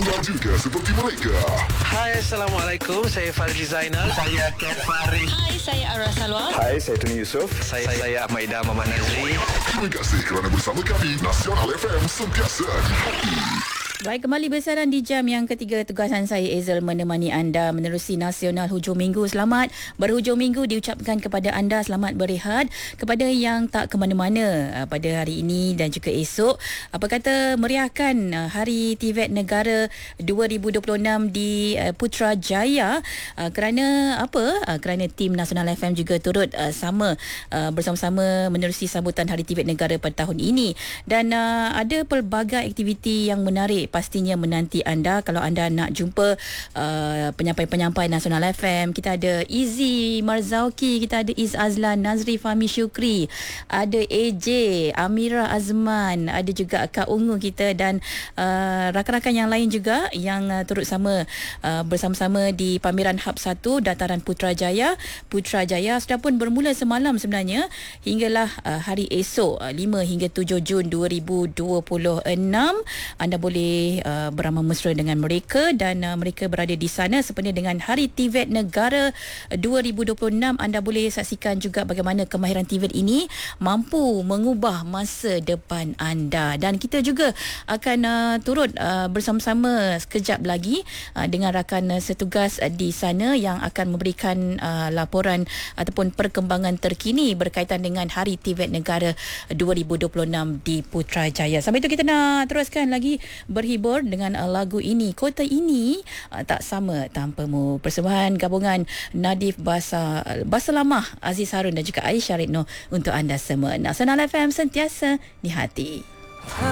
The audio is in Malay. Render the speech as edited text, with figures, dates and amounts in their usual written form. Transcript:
Anda juga seperti mereka. Hai, Assalamualaikum. Saya Falji Zainal. Saya Kat Farid. Hai, saya Ara Salwa. Hai, saya Tony Yusof. Saya Ahmad Ida Muhammad Nazri. Terima kasih kerana bersama kami. Nasional FM sentiasa di hati. Baik, kembali bersama di jam yang ketiga. Tugasan saya Ezel menemani anda menerusi Nasional Hujung Minggu. Selamat berhujung minggu diucapkan kepada anda. Selamat berehat. Kepada yang tak ke mana-mana pada hari ini dan juga esok, apa kata meriahkan Hari TVET Negara 2026 di Putrajaya. Kerana apa? Kerana tim Nasional FM juga turut bersama-sama menerusi sambutan Hari TVET Negara pada tahun ini. Dan ada pelbagai aktiviti yang menarik pastinya menanti anda kalau anda nak jumpa penyampai-penyampai Nasional FM. Kita ada Izzy Marzauki, kita ada Iz Azlan, Nazri Fahmi Syukri, ada AJ, Amira Azman, ada juga Kak Ungu kita dan rakan-rakan yang lain juga yang turut bersama-sama di pameran Hub 1 Dataran Putrajaya. Putrajaya sudah pun bermula semalam sebenarnya hinggalah hari esok 5 hingga 7 Jun 2026. Anda boleh beramal mesra dengan mereka dan mereka berada di sana sepenuhnya dengan Hari TVET Negara 2026. Anda boleh saksikan juga bagaimana kemahiran TVET ini mampu mengubah masa depan anda. Dan kita juga akan turut bersama-sama sekejap lagi dengan rakan setugas di sana yang akan memberikan laporan ataupun perkembangan terkini berkaitan dengan Hari TVET Negara 2026 di Putrajaya. Sampai itu kita nak teruskan lagi berhibur dengan lagu ini, Kota Ini Tak Sama Tanpamu. Persembahan gabungan Nadif Basa Lamah, Aziz Harun dan juga Aisyah Ridno untuk anda semua. Nasional FM sentiasa di hati.